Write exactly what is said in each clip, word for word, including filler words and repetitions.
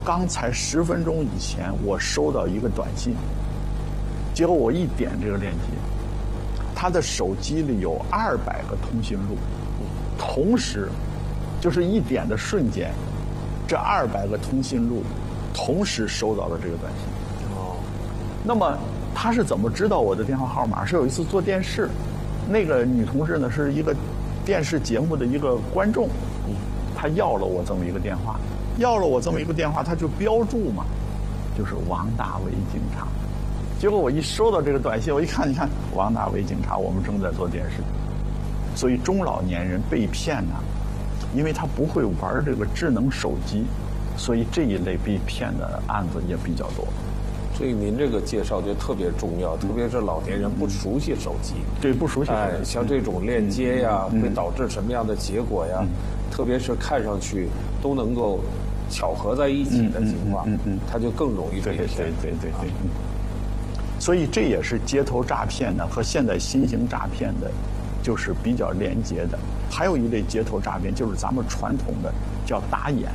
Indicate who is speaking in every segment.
Speaker 1: 刚才十分钟以前，我收到一个短信，结果我一点这个链接，他的手机里有二百个通讯录，同时，就是一点的瞬间，这二百个通讯录同时收到了这个短信。哦，那么他是怎么知道我的电话号码？是有一次做电视，那个女同事呢是一个电视节目的一个观众，她要了我这么一个电话。要了我这么一个电话，他就标注嘛，就是王大为警察。结果我一收到这个短信，我一看，你看王大为警察，我们正在做电视。所以中老年人被骗呢，因为他不会玩这个智能手机，所以这一类被骗的案子也比较多。
Speaker 2: 所以您这个介绍就特别重要，特别是老年人不熟悉手机，
Speaker 1: 对，不熟悉手机，
Speaker 2: 哎，像这种链接呀，会导致什么样的结果呀？特别是看上去都能够巧合在一起的情况，嗯嗯，它就更容易被骗。
Speaker 1: 对对对对。所以这也是街头诈骗呢和现在新型诈骗的，就是比较连接的。还有一类街头诈骗就是咱们传统的叫打眼。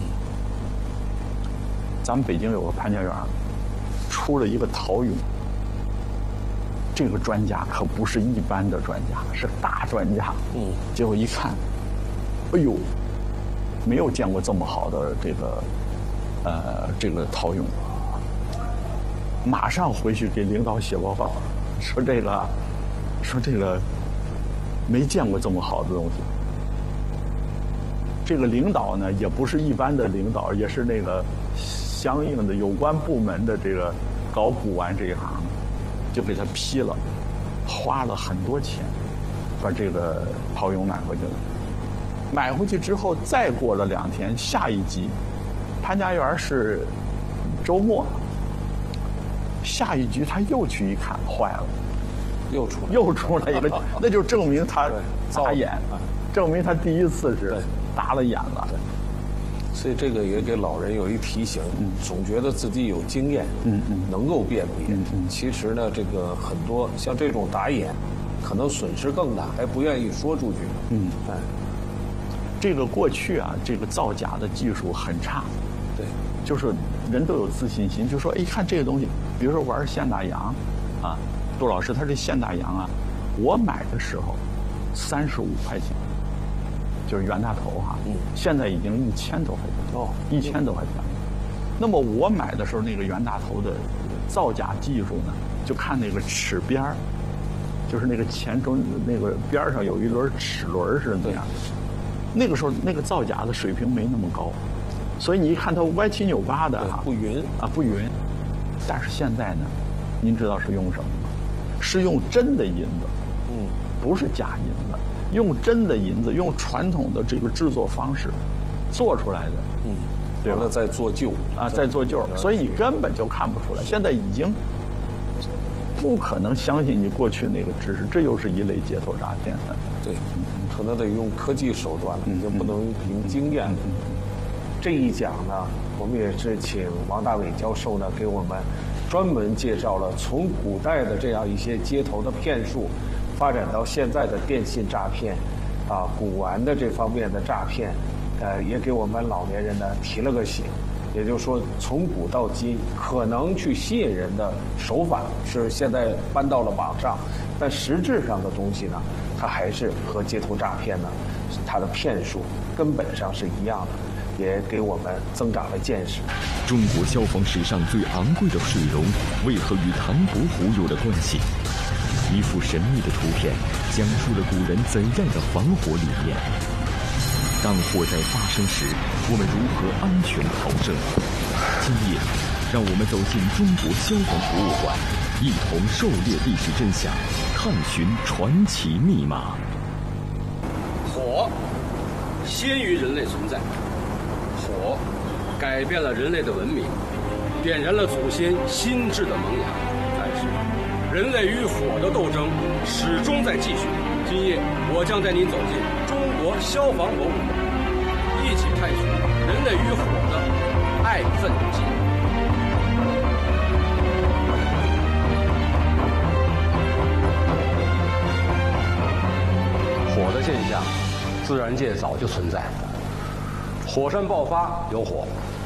Speaker 1: 咱们北京有个潘家园，出了一个陶俑，这个专家可不是一般的专家，是大专家。嗯，结果一看，哎呦，没有见过这么好的这个，呃，这个陶俑。马上回去给领导写报告，说这个，说这个，没见过这么好的东西。这个领导呢，也不是一般的领导，也是那个相应的有关部门的这个搞古玩这一行，就给他批了，花了很多钱，把这个陶俑买回去了。买回去之后，再过了两天，下一集，潘家园是周末，下一局他又去一看，坏了，
Speaker 2: 又出
Speaker 1: 又出来一个，那就证明他打眼，证明他第一次是打了眼了。
Speaker 2: 所以这个也给老人有一提醒，嗯、总觉得自己有经验，嗯嗯，能够辨别。嗯嗯、其实呢，这个很多像这种打眼，可能损失更大，还不愿意说出去。嗯，哎。
Speaker 1: 这个过去啊，这个造假的技术很差，
Speaker 2: 对，
Speaker 1: 就是人都有自信心，就说哎，看这个东西，比如说玩现大洋，啊，杜老师他这现大洋啊，我买的时候三十五块钱，就是袁大头哈、啊，嗯，现在已经一千多块钱哦，一千多块钱。那么我买的时候，那个袁大头的造假技术呢，就看那个齿边儿，就是那个前中那个边上有一轮齿轮是那样的。那个时候，那个造假的水平没那么高，所以你一看它歪七扭八的啊，
Speaker 2: 不匀
Speaker 1: 啊，不匀。但是现在呢，您知道是用什么吗？是用真的银子，嗯，不是假银子，用真的银子，用传统的这个制作方式做出来的，
Speaker 2: 嗯，对吧？在做旧
Speaker 1: 啊，在做旧，所以你根本就看不出来。现在已经不可能相信你过去那个知识，这又是一类街头诈骗的。
Speaker 2: 对。可能得用科技手段了，已经不能凭经验了。这一讲呢，我们也是请王大伟教授呢给我们专门介绍了从古代的这样一些街头的骗术，发展到现在的电信诈骗，啊，古玩的这方面的诈骗，呃，也给我们老年人呢提了个醒。也就是说，从古到今，可能去吸引人的手法是现在搬到了网上，但实质上的东西呢，它还是和街头诈骗呢，它的骗术根本上是一样的，也给我们增长了见识。
Speaker 3: 中国消防史上最昂贵的水龙，为何与唐伯虎有了关系？一幅神秘的图片，讲述了古人怎样的防火理念。当火灾发生时，我们如何安全逃生？今夜，让我们走进中国消防博物馆，一同狩猎历史真相，探寻传奇密码。
Speaker 4: 火先于人类存在，火改变了人类的文明，点燃了祖先心智的萌芽。但是，人类与火的斗争始终在继续。今夜，我将带您走进中国消防博物馆，一起探寻人类与火的爱恨记。火的现象，自然界早就存在。火山爆发有火，